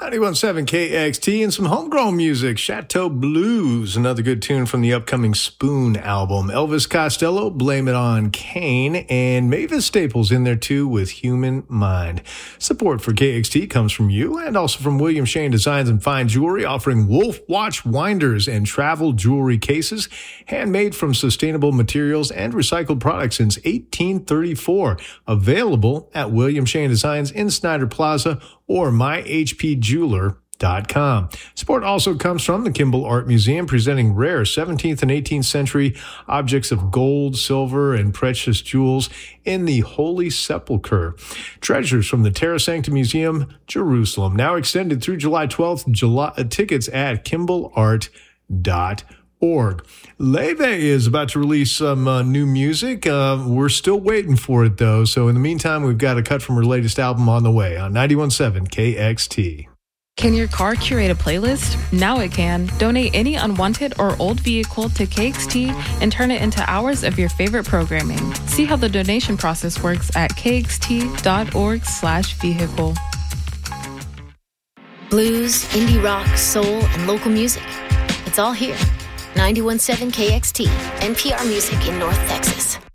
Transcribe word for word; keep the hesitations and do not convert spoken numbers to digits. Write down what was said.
ninety-one point seven K X T and some homegrown music. Chateau Blues, another good tune from the upcoming Spoon album. Elvis Costello, Blame It on Kane, and Mavis Staples in there too with Human Mind. Support for K X T comes from you and also from William Shane Designs and Fine Jewelry, offering Wolf Watch winders and travel jewelry cases, handmade from sustainable materials and recycled products since eighteen thirty-four. Available at William Shane Designs in Snyder Plaza or my h p jeweler dot com. Support also comes from the Kimball Art Museum, presenting rare seventeenth and eighteenth century objects of gold, silver, and precious jewels in the Holy Sepulchre. Treasures from the Terra Sancta Museum, Jerusalem. Now extended through July twelfth. July, uh, tickets at kimball art dot org. Leve is about to release some uh, new music. Uh, we're still waiting for it, though. So in the meantime, we've got a cut from her latest album on the way on ninety-one point seven K X T. Can your car curate a playlist? Now it can. Donate any unwanted or old vehicle to K X T and turn it into hours of your favorite programming. See how the donation process works at kxt.org slash vehicle. Blues, indie rock, soul, and local music. It's all here. ninety-one point seven K X T, N P R Music in North Texas.